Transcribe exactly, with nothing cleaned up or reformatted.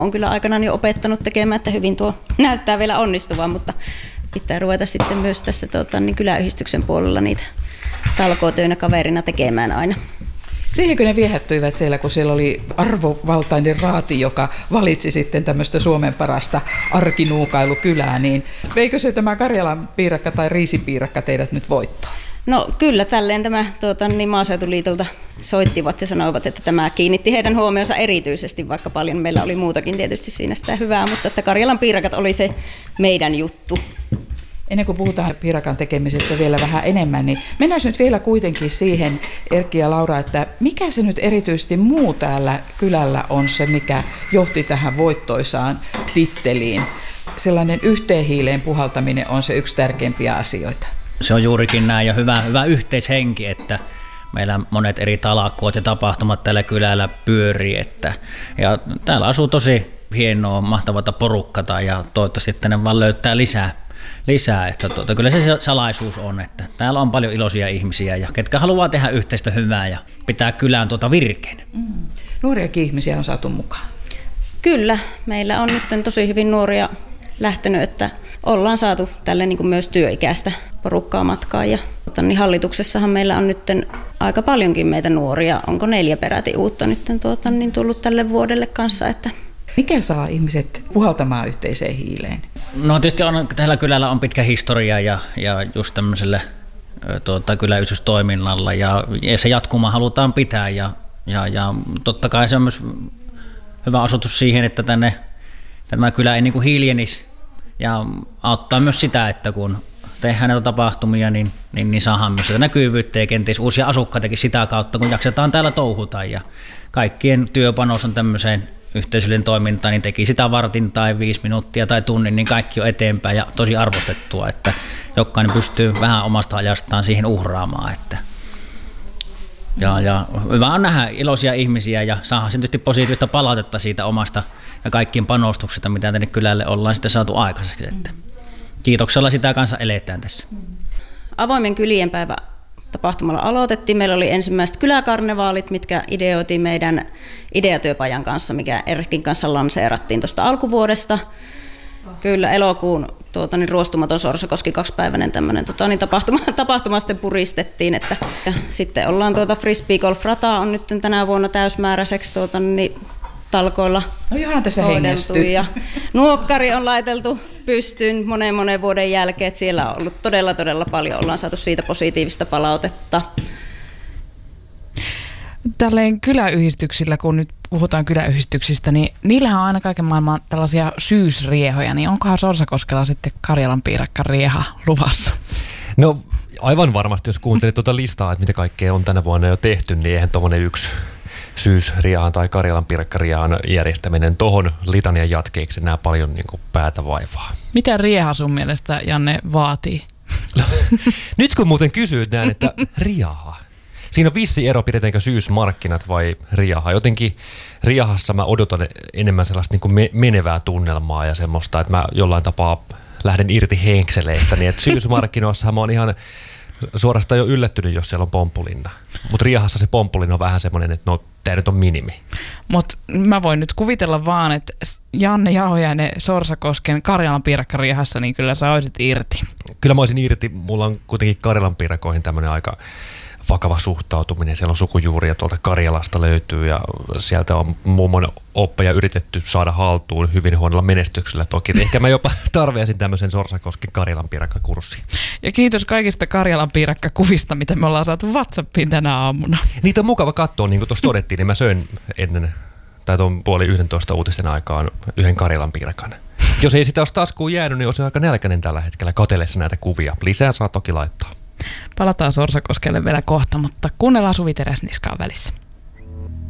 Olen kyllä aikanaan jo opettanut tekemään, että hyvin tuo näyttää vielä onnistuvan, mutta pitää ruveta sitten myös tässä tuota, niin kyläyhdistyksen puolella niitä talkootöinä kaverina tekemään aina. Siihenkö ne viehättyivät siellä, kun siellä oli arvovaltainen raati, joka valitsi sitten tämmöistä Suomen parasta arkinuukailukylää, niin veikö se tämä Karjalan piirakka tai riisipiirakka teidät nyt voittoon? No kyllä, tälleen tämä tuota, niin Maaseutuliitolta soittivat ja sanoivat, että tämä kiinnitti heidän huomionsa erityisesti, vaikka paljon meillä oli muutakin tietysti siinä sitä hyvää, mutta että Karjalan piirakat oli se meidän juttu. Ennen kuin puhutaan piirakan tekemisestä vielä vähän enemmän, niin mennään nyt vielä kuitenkin siihen, Erkki ja Laura, että mikä se nyt erityisesti muu täällä kylällä on se, mikä johti tähän voittoisaan titteliin? Sellainen yhteen hiileen puhaltaminen on se yksi tärkeimpiä asioita. Se on juurikin näin ja hyvä, hyvä yhteishenki, että meillä monet eri talkoot ja tapahtumat tällä kylällä pyörii. Että, ja täällä asuu tosi hienoa, mahtavaa porukkata ja toivottavasti tänne vaan löytää lisää. lisää että tuota, kyllä se salaisuus on, että täällä on paljon iloisia ihmisiä ja ketkä haluaa tehdä yhteistä hyvää ja pitää kylään tuota virkeänä. Mm. Nuoriakin ihmisiä on saatu mukaan. Kyllä, meillä on nyt tosi hyvin nuoria lähtenyt, että ollaan saatu tälle niin kuin myös työikäistä porukkaa matkaan ja niin hallituksessahan meillä on nyt aika paljonkin meitä nuoria, onko neljä peräti uutta nyt tuota, niin tullut tälle vuodelle kanssa, että mikä saa ihmiset puhaltamaan yhteiseen hiileen? No tietysti on, tällä kylällä on pitkä historia ja, ja just tämmöiselle tuota, kyläyhdistystoiminnalla ja, ja se jatkuma halutaan pitää ja, ja, ja totta kai se on myös hyvä osoitus siihen, että tänne tämä kylä ei niin kuin hiljenisi ja auttaa myös sitä, että kun tehdään näitä tapahtumia, niin, niin, niin saadaan myös sitä näkyvyyttä ja kenties uusia asukkaitakin sitä kautta, kun jaksetaan täällä touhuta ja kaikkien työpanos on tämmöiseen yhteisöllinen toiminta, niin teki sitä vartin tai viisi minuuttia tai tunnin, niin kaikki on eteenpäin ja tosi arvostettua, että jokainen pystyy vähän omasta ajastaan siihen uhraamaan. Että ja, ja hyvä on nähdä iloisia ihmisiä ja saada tietysti positiivista palautetta siitä omasta ja kaikkien panostuksesta, mitä tänne kylälle ollaan sitten saatu aikaiseksi. Että kiitoksella sitä kanssa eletään tässä. Avoimen kylien päivä tapahtumalla aloitettiin. Meillä oli ensimmäiset kyläkarnevaalit, mitkä ideoitiin meidän ideatyöpajan kanssa, mikä Erkin kanssa lanseerattiin tuosta alkuvuodesta. Kyllä elokuun tuota, niin ruostumaton Sorsakoski kaksipäiväinen tämmöinen tuota, niin tapahtuma, tapahtuma sitten puristettiin. Että, ja sitten ollaan tuota Frisbee Golf Rata on nyt tänä vuonna täysmääräiseksi tuota, niin talkoilla no ihan tässä hengästy. Ja nuokkari on laiteltu pystyyn monen monen vuoden jälkeen, että siellä on ollut todella todella paljon, ollaan saatu siitä positiivista palautetta. Tälleen kyläyhdistyksillä, kun nyt puhutaan kyläyhdistyksistä, niin niillähän on aina kaiken maailman tällaisia syysriehoja, niin onkohan Sorsakoskella sitten Karjalan piirakka rieha luvassa? No aivan varmasti, jos kuuntelit tuota listaa, että mitä kaikkea on tänä vuonna jo tehty, niin eihän tuommoinen yksi syysriahan tai Karjalan piirakkariahan järjestäminen tuohon litanian jatkeeksi nämä paljon niin kuin päätä vaivaa. Mitä rieha sun mielestä, Janne, vaatii? No, nyt kun muuten kysyt näin, että riaha. Siinä on vissi ero, pidetäänkö syysmarkkinat vai riaha. Jotenkin riahassa mä odotan enemmän sellaista niin kuin me- menevää tunnelmaa ja semmoista, että mä jollain tapaa lähden irti henkseleistä. Niin että syysmarkkinoissahan mä oon ihan suorastaan jo yllättynyt, jos siellä on pomppulinna. Mutta riahassa se pomppulinna on vähän semmoinen, että no, tää nyt on minimi. Mutta mä voin nyt kuvitella vaan, että Janne Jauhiainen Sorsakosken Karjalan piirakkariahassa, niin kyllä sä olisit irti. Kyllä mä olisin irti. Mulla on kuitenkin Karjalan piirakoihin tämmöinen aika vakava suhtautuminen. Siellä on sukujuuria tuolta Karjalasta löytyy ja sieltä on mummon oppeja yritetty saada haltuun hyvin huonolla menestyksellä toki. Ehkä mä jopa tarvitsin tämmöisen Sorsakosken Karjalan piirakkakurssin. Ja kiitos kaikista Karjalan piirakkakuvista, mitä me ollaan saatu WhatsAppiin tänä aamuna. Niitä on mukava katsoa, niin kuin tuossa todettiin, niin mä söin ennen, tai tuon puoli yhdentoista uutisten aikaan yhden Karjalan piirakan. Jos ei sitä olisi taskuun jäänyt, niin olisi aika nälkäinen tällä hetkellä katsellessa näitä kuvia. Lisää saa toki laittaa. Palataan Sorsakoskelle vielä kohta, mutta kuunnellaan Suvi Teräsniskaan välissä.